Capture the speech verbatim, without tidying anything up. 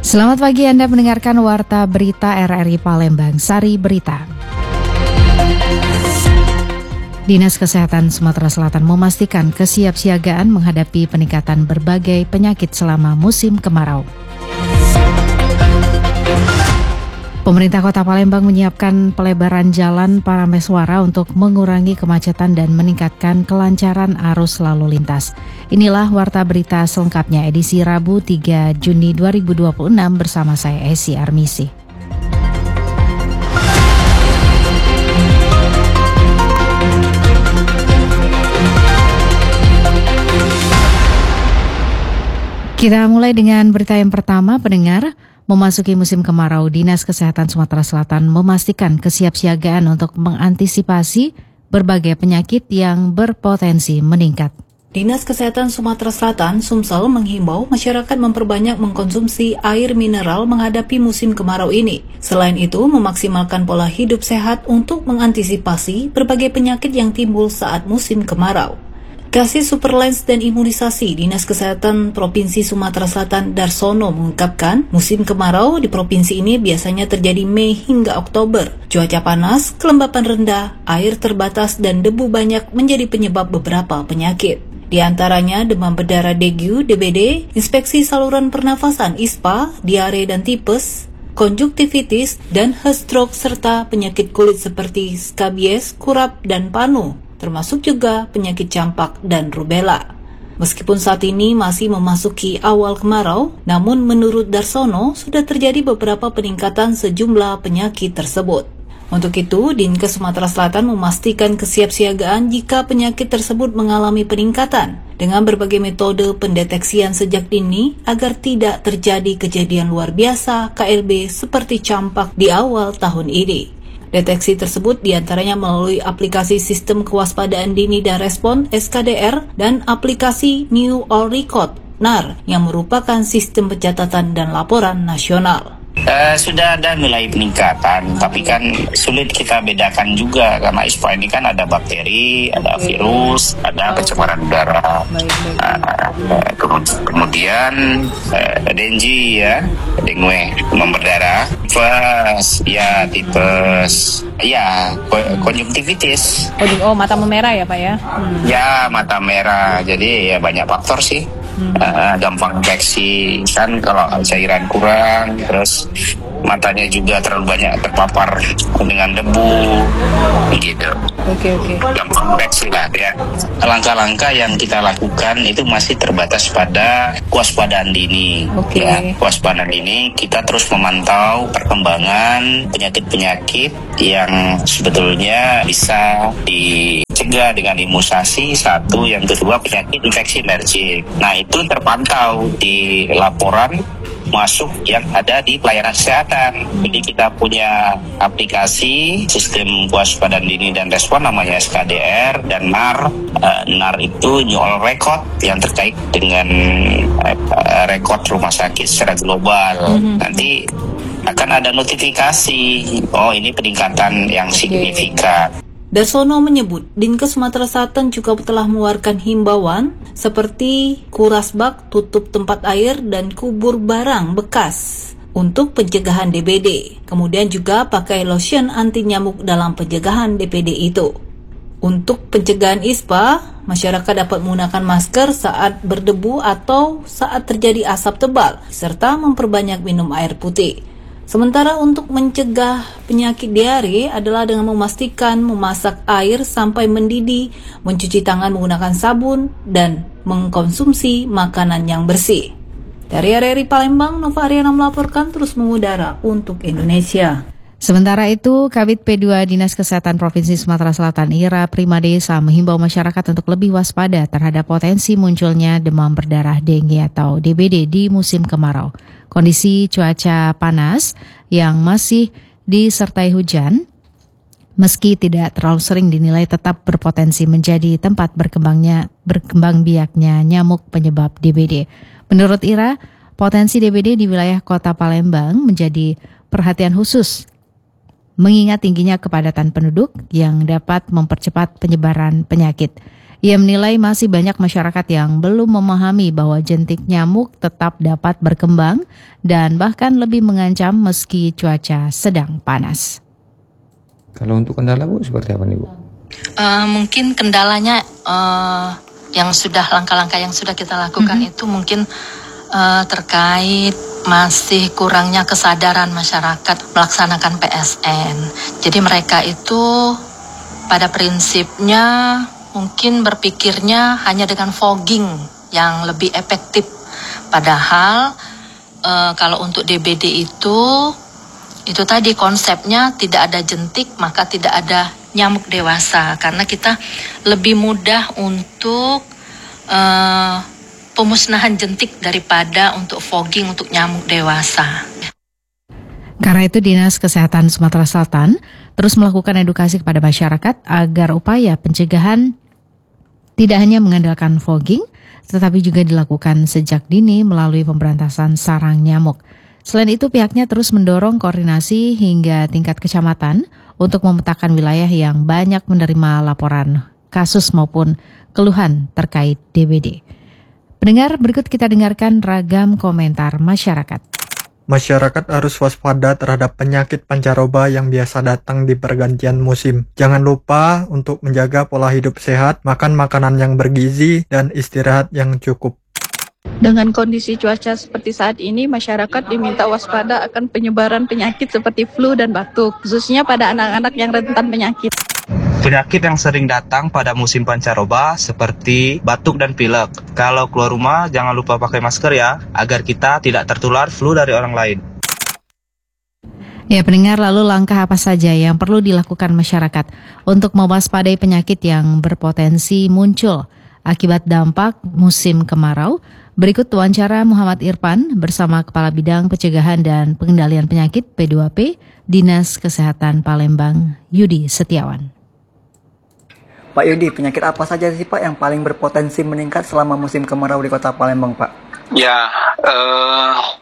Selamat pagi, Anda mendengarkan Warta Berita R R I Palembang, Sari Berita. Dinas Kesehatan Sumatera Selatan memastikan kesiapsiagaan menghadapi peningkatan berbagai penyakit selama musim kemarau. Pemerintah Kota Palembang menyiapkan pelebaran jalan Parameswara untuk mengurangi kemacetan dan meningkatkan kelancaran arus lalu lintas. Inilah Warta Berita selengkapnya edisi Rabu tiga Juni dua ribu dua puluh enam bersama saya Esi Armisi. Kita mulai dengan berita yang pertama, pendengar. Memasuki musim kemarau, Dinas Kesehatan Sumatera Selatan memastikan kesiapsiagaan untuk mengantisipasi berbagai penyakit yang berpotensi meningkat. Dinas Kesehatan Sumatera Selatan, Sumsel, menghimbau masyarakat memperbanyak mengkonsumsi air mineral menghadapi musim kemarau ini. Selain itu, memaksimalkan pola hidup sehat untuk mengantisipasi berbagai penyakit yang timbul saat musim kemarau. Kasih Superlens dan Imunisasi Dinas Kesehatan Provinsi Sumatera Selatan Darsono mengungkapkan musim kemarau di provinsi ini biasanya terjadi Mei hingga Oktober. Cuaca panas, kelembapan rendah, air terbatas dan debu banyak menjadi penyebab beberapa penyakit. Di antaranya demam berdarah dengue D B D, inspeksi saluran pernafasan I S P A, diare dan tipes, konjuktivitis dan heat stroke serta penyakit kulit seperti skabies, kurap dan panu, termasuk juga penyakit campak dan rubella. Meskipun saat ini masih memasuki awal kemarau, namun menurut Darsono sudah terjadi beberapa peningkatan sejumlah penyakit tersebut. Untuk itu, Dinkes Sumatera Selatan memastikan kesiapsiagaan jika penyakit tersebut mengalami peningkatan dengan berbagai metode pendeteksian sejak dini agar tidak terjadi kejadian luar biasa K L B seperti campak di awal tahun ini. Deteksi tersebut diantaranya melalui aplikasi Sistem Kewaspadaan Dini dan Respon S K D R dan aplikasi New All Record N A R yang merupakan sistem pencatatan dan laporan nasional. Uh, sudah ada mulai peningkatan, tapi kan sulit kita bedakan juga karena I S P A ini kan ada bakteri, ada virus, ada pencemaran udara. Uh, kemudian uh, dengue ya, dengue, demam berdarah, tipes, ya tipes, ya konjungtivitis. Oh, mata memerah ya Pak ya? Hmm. Ya mata merah, jadi ya banyak faktor sih. Hmm. Uh, gampang infeksi kan kalau cairan kurang, terus matanya juga terlalu banyak terpapar dengan debu gitu. Oke oke. Gampang infeksi lah ya. Langkah-langkah yang kita lakukan itu masih terbatas pada kewaspadaan dini. Oke. Ya, kewaspadaan dini kita terus memantau perkembangan penyakit-penyakit yang sebetulnya bisa dicegah dengan imunisasi satu, yang kedua penyakit infeksi emerging. Nah itu terpantau di laporan masuk yang ada di pelayanan kesehatan. Jadi kita punya aplikasi sistem kewaspadaan dini dan respon namanya S K D R dan N A R. Uh, N A R itu New All Record yang terkait dengan uh, rekod rumah sakit secara global. Mm-hmm. Nanti akan ada notifikasi, oh ini peningkatan yang signifikan. Darsono menyebut Dinkes Sumatera Selatan juga telah mengeluarkan himbauan seperti kuras bak, tutup tempat air, dan kubur barang bekas untuk pencegahan D B D. Kemudian juga pakai lotion anti nyamuk dalam pencegahan D P D itu. Untuk pencegahan I S P A, masyarakat dapat menggunakan masker saat berdebu atau saat terjadi asap tebal, serta memperbanyak minum air putih. Sementara untuk mencegah penyakit diare adalah dengan memastikan memasak air sampai mendidih, mencuci tangan menggunakan sabun, dan mengkonsumsi makanan yang bersih. Dari R R I Palembang, Nova Ariana melaporkan terus mengudara untuk Indonesia. Sementara itu, Kabid P dua Dinas Kesehatan Provinsi Sumatera Selatan Ira Primadesa menghimbau masyarakat untuk lebih waspada terhadap potensi munculnya demam berdarah dengue atau D B D di musim kemarau. Kondisi cuaca panas yang masih disertai hujan, meski tidak terlalu sering, dinilai tetap berpotensi menjadi tempat berkembangnya berkembang biaknya nyamuk penyebab D B D. Menurut Ira, potensi D B D di wilayah Kota Palembang menjadi perhatian khusus, mengingat tingginya kepadatan penduduk yang dapat mempercepat penyebaran penyakit. Ia menilai masih banyak masyarakat yang belum memahami bahwa jentik nyamuk tetap dapat berkembang dan bahkan lebih mengancam meski cuaca sedang panas. Kalau untuk kendala Bu, seperti apa nih Bu? Uh, mungkin kendalanya uh, yang sudah langkah-langkah yang sudah kita lakukan mm-hmm. itu mungkin uh, terkait masih kurangnya kesadaran masyarakat melaksanakan P S N. Jadi mereka itu pada prinsipnya mungkin berpikirnya hanya dengan fogging yang lebih efektif. Padahal e, kalau untuk D B D itu, itu tadi konsepnya tidak ada jentik maka tidak ada nyamuk dewasa. Karena kita lebih mudah untuk e, pemusnahan jentik daripada untuk fogging untuk nyamuk dewasa. Karena itu Dinas Kesehatan Sumatera Selatan terus melakukan edukasi kepada masyarakat agar upaya pencegahan tidak hanya mengandalkan fogging, tetapi juga dilakukan sejak dini melalui pemberantasan sarang nyamuk. Selain itu pihaknya terus mendorong koordinasi hingga tingkat kecamatan untuk memetakan wilayah yang banyak menerima laporan kasus maupun keluhan terkait D B D. Pendengar, berikut kita dengarkan ragam komentar masyarakat. Masyarakat harus waspada terhadap penyakit pancaroba yang biasa datang di pergantian musim. Jangan lupa untuk menjaga pola hidup sehat, makan makanan yang bergizi, dan istirahat yang cukup. Dengan kondisi cuaca seperti saat ini, masyarakat diminta waspada akan penyebaran penyakit seperti flu dan batuk, khususnya pada anak-anak yang rentan penyakit. Penyakit yang sering datang pada musim pancaroba seperti batuk dan pilek. Kalau keluar rumah jangan lupa pakai masker ya, agar kita tidak tertular flu dari orang lain. Ya pendengar, lalu langkah apa saja yang perlu dilakukan masyarakat untuk mewaspadai penyakit yang berpotensi muncul akibat dampak musim kemarau? Berikut wawancara Muhammad Irfan bersama Kepala Bidang Pencegahan dan Pengendalian Penyakit P dua P Dinas Kesehatan Palembang, Yudi Setiawan. Pak Yudi, penyakit apa saja sih Pak yang paling berpotensi meningkat selama musim kemarau di Kota Palembang Pak? Ya, eh,